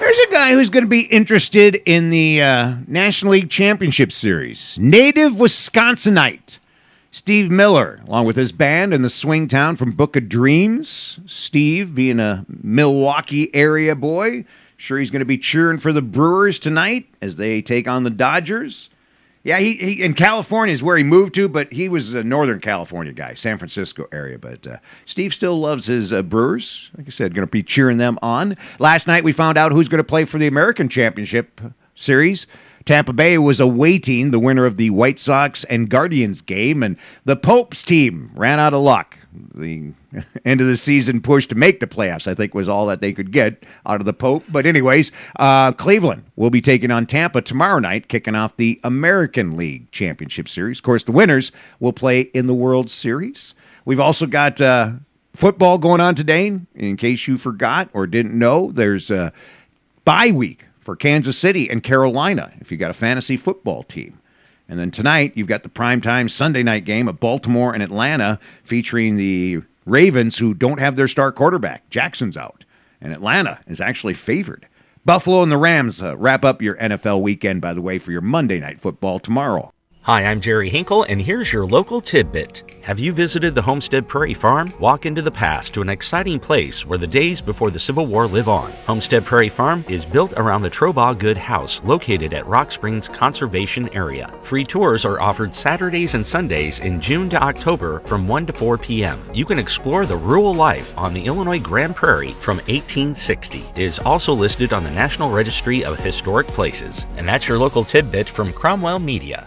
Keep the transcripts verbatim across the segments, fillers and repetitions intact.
There's a guy who's going to be interested in the uh, National League Championship Series. Native Wisconsinite Steve Miller, along with his band in the swing town from Book of Dreams. Steve, being a Milwaukee area boy, sure he's going to be cheering for the Brewers tonight as they take on the Dodgers. Yeah, he, he in California is where he moved to, but he was a Northern California guy, San Francisco area. But uh, Steve still loves his uh, Brewers. Like I said, going to be cheering them on. Last night we found out who's going to play for the American Championship Series. Tampa Bay was awaiting the winner of the White Sox and Guardians game, and the Popes team ran out of luck. The end of the season push to make the playoffs, I think, was all that they could get out of the Pope. But anyways, uh, Cleveland will be taking on Tampa tomorrow night, kicking off the American League Championship Series. Of course, the winners will play in the World Series. We've also got uh, football going on today. In case you forgot or didn't know, there's a bye week for Kansas City and Carolina if you got a fantasy football team. And then tonight, you've got the primetime Sunday night game of Baltimore and Atlanta featuring the Ravens, who don't have their star quarterback. Jackson's out. And Atlanta is actually favored. Buffalo and the Rams uh, wrap up your N F L weekend, by the way, for your Monday Night Football tomorrow. Hi, I'm Jerry Hinkle, and here's your local tidbit. Have you visited the Homestead Prairie Farm? Walk into the past to an exciting place where the days before the Civil War live on. Homestead Prairie Farm is built around the Trobaugh Good House, located at Rock Springs Conservation Area. Free tours are offered Saturdays and Sundays in June to October from one to four p.m. You can explore the rural life on the Illinois Grand Prairie from eighteen sixty. It is also listed on the National Registry of Historic Places. And that's your local tidbit from Cromwell Media.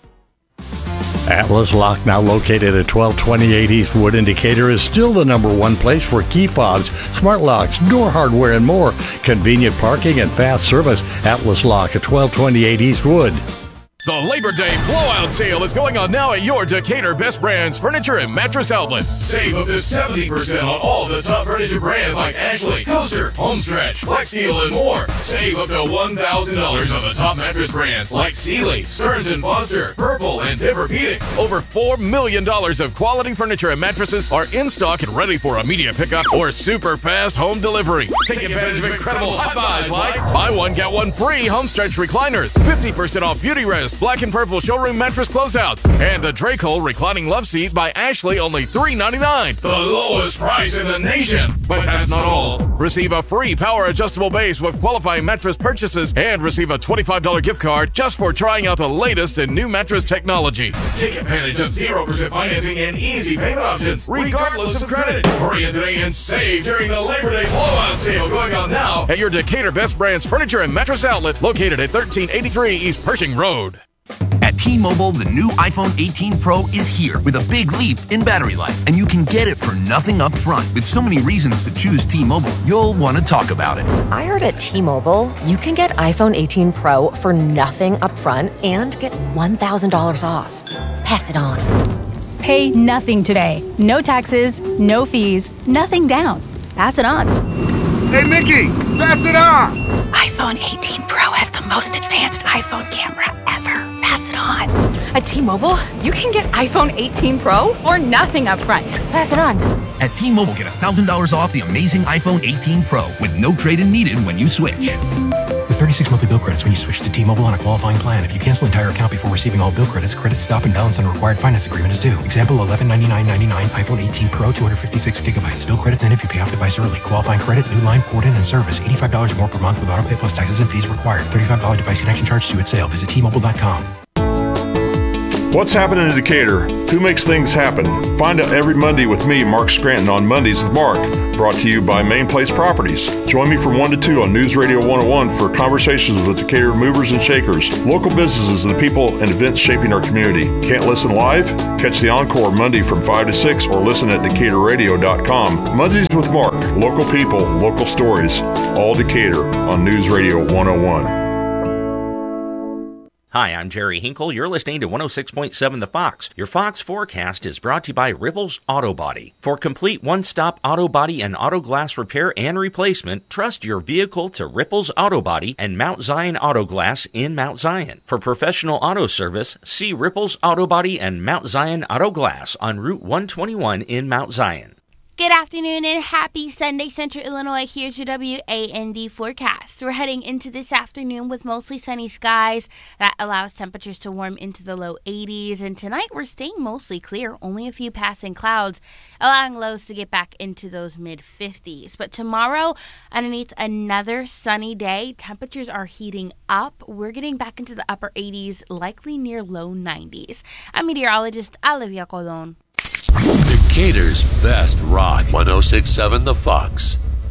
Atlas Lock, now located at twelve twenty-eight East Wood in Decatur, is still the number one place for key fobs, smart locks, door hardware, and more. Convenient parking and fast service. Atlas Lock at twelve twenty-eight East Wood. The Labor Day blowout sale is going on now at your Decatur Best Brands Furniture and Mattress Outlet. Save up to seventy percent on all the top furniture brands like Ashley, Coaster, Homestretch, Flexsteel, and more. Save up to one thousand dollars on the top mattress brands like Sealy, Stearns and Foster, Purple, and Tempur-Pedic. Over four million dollars of quality furniture and mattresses are in stock and ready for immediate pickup or super fast home delivery. Take advantage of incredible hot buys like buy one, get one free Homestretch recliners, fifty percent off Beauty Rest, Black and Purple showroom mattress closeouts, and the Dracol reclining love seat by Ashley, only three ninety-nine. The lowest price in the nation. But that's not all. Receive a free power adjustable base with qualifying mattress purchases and receive a twenty-five dollars gift card just for trying out the latest in new mattress technology. Take advantage of zero percent financing and easy payment options regardless of credit. Hurry in today and save during the Labor Day blowout sale going on now at your Decatur Best Brands Furniture and Mattress Outlet located at thirteen eighty-three East Pershing Road. At T-Mobile, the new iPhone eighteen Pro is here with a big leap in battery life, and you can get it for nothing up front. With so many reasons to choose T-Mobile, you'll want to talk about it. I heard at T-Mobile, you can get iPhone eighteen Pro for nothing up front and get one thousand dollars off. Pass it on. Pay nothing today. No taxes, no fees, nothing down. Pass it on. Hey, Mickey, pass it on. iPhone eighteen Pro has the most advanced iPhone camera ever. Pass it on. At T-Mobile, you can get iPhone eighteen Pro for nothing up front. Pass it on. At T-Mobile, get one thousand dollars off the amazing iPhone eighteen Pro with no trade-in needed when you switch. With thirty-six monthly bill credits when you switch to T-Mobile on a qualifying plan. If you cancel an entire account before receiving all bill credits, credit stop and balance on a required finance agreement is due. Example, eleven ninety-nine ninety-nine iPhone eighteen Pro, two hundred fifty-six gigabytes. Bill credits end if you pay off device early. Qualifying credit, new line, port in, and service. eighty-five dollars more per month with auto pay plus taxes and fees required. thirty-five dollars device connection charge due at sale. Visit T Mobile dot com. What's happening in Decatur? Who makes things happen? Find out every Monday with me, Mark Scranton, on Mondays with Mark. Brought to you by Main Place Properties. Join me from one to two on News Radio one oh one for conversations with Decatur movers and shakers, local businesses, and the people and events shaping our community. Can't listen live? Catch the encore Monday from five to six or listen at decatur radio dot com. Mondays with Mark. Local people, local stories. All Decatur on News Radio one oh one. Hi, I'm Jerry Hinkle. You're listening to one oh six point seven The Fox. Your Fox forecast is brought to you by Ripples Auto Body. For complete one-stop auto body and auto glass repair and replacement, trust your vehicle to Ripples Auto Body and Mount Zion Auto Glass in Mount Zion. For professional auto service, see Ripples Auto Body and Mount Zion Auto Glass on Route one twenty-one in Mount Zion. Good afternoon and happy Sunday, Central Illinois. Here's your W A N D forecast. We're heading into this afternoon with mostly sunny skies. That allows temperatures to warm into the low eighties. And tonight we're staying mostly clear, only a few passing clouds, allowing lows to get back into those mid fifties. But tomorrow, underneath another sunny day, temperatures are heating up. We're getting back into the upper eighties, likely near low nineties. I'm meteorologist Olivia Colon. Decatur's best rock, one oh six point seven The Fox.